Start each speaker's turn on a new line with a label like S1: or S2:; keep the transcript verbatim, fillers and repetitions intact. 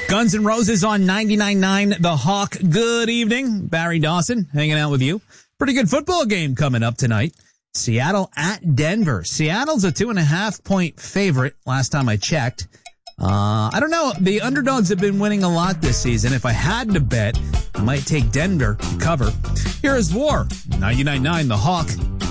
S1: Guns N' Roses on ninety-nine point nine The Hawk. Good evening. Barry Dawson hanging out with you. Pretty good football game coming up tonight. Seattle at Denver. Seattle's a two and a half point favorite last time I checked. Uh, I don't know. The underdogs have been winning a lot this season. If I had to bet, I might take Denver to cover. Here is War. ninety-nine point nine The Hawk.